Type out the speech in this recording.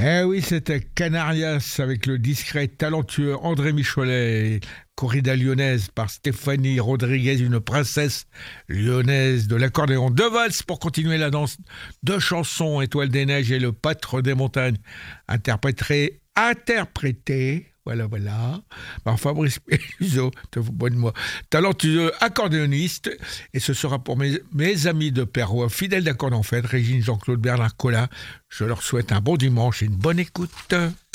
Eh oui, c'était Canarias avec le discret talentueux André Michelet, corrida lyonnaise par Stéphanie Rodriguez, une princesse lyonnaise de l'accordéon. Deux valses pour continuer la danse, deux chansons, Étoile des neiges et Le pâtre des montagnes, interprétées, voilà, par Fabrice Peluso, talentueux accordéoniste, et ce sera pour mes amis de Perrois, fidèles d'accord en fête, Régine, Jean-Claude, Bernard Collin. Je leur souhaite un bon dimanche et une bonne écoute.